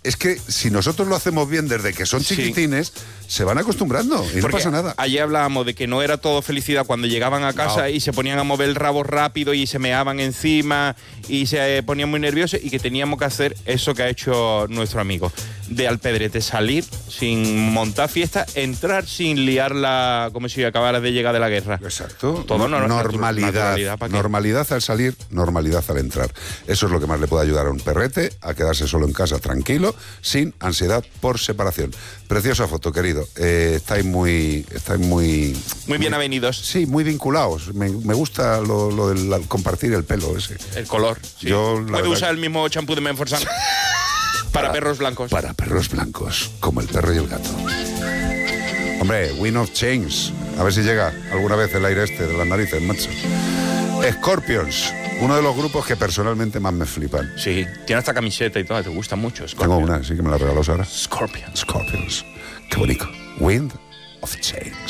es que si nosotros lo hacemos bien desde que son chiquitines, se van acostumbrando y no pasa nada. Ayer hablábamos de que no era todo felicidad cuando llegaban a casa y se ponían a mover el rabo rápido y se meaban encima y se ponían muy nerviosos, y que teníamos que hacer eso que ha hecho nuestro amigo de Alpedrete: salir sin montar fiesta, entrar sin liarla como si acabara de llegar de la guerra. Exacto. Todo normalidad. Normalidad al salir, normalidad al entrar. Eso es lo que más le puede ayudar a un perrete a quedarse solo en casa tranquilo, sin ansiedad por separación. Preciosa foto, querido. Estáis muy bien avenidos. Sí, muy vinculados. Me gusta lo del compartir el pelo ese. El color. Sí. Puede usar el mismo champú de Menforsan. Para perros blancos. Para perros blancos, como el perro y el gato. Hombre, Wind of Change. A ver si llega alguna vez el aire de las narices, macho. Scorpions, uno de los grupos que personalmente más me flipan. Sí, tiene esta camiseta y todo, te gusta mucho. Tengo una, sí, que me la regaló Sara. Scorpions. Qué bonito. Wind of Change.